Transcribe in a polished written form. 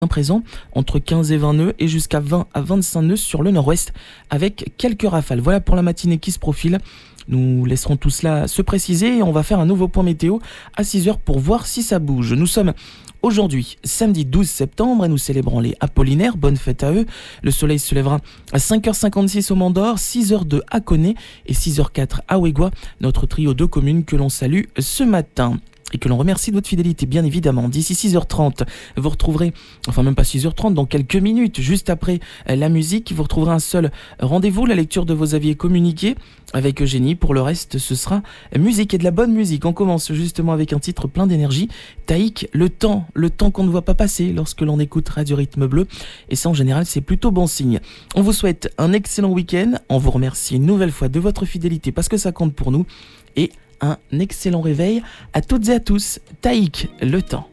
présent entre 15 et 20 nœuds et jusqu'à 20 à 25 nœuds sur le nord-ouest avec quelques rafales. Voilà pour la matinée qui se profile. Nous laisserons tout cela se préciser et on va faire un nouveau point météo à 6h pour voir si ça bouge. Nous sommes aujourd'hui, samedi 12 septembre, et nous célébrons les Apollinaires. Bonne fête à eux. Le soleil se lèvera à 5h56 au Mont d'Or, 6h02 à Coné et 6h04 à Ouégois, notre trio de communes que l'on salue ce matin. Et que l'on remercie de votre fidélité, bien évidemment. D'ici 6h30, vous retrouverez, enfin même pas 6h30, dans quelques minutes, juste après la musique, vous retrouverez un seul rendez-vous, la lecture de vos avis et communiqués avec Eugénie. Pour le reste, ce sera musique et de la bonne musique. On commence justement avec un titre plein d'énergie. Taïk, le temps qu'on ne voit pas passer lorsque l'on écoute Radio Rythme Bleu. Et ça, en général, c'est plutôt bon signe. On vous souhaite un excellent week-end. On vous remercie une nouvelle fois de votre fidélité parce que ça compte pour nous. Et un excellent réveil à toutes et à tous. Taïk, le temps.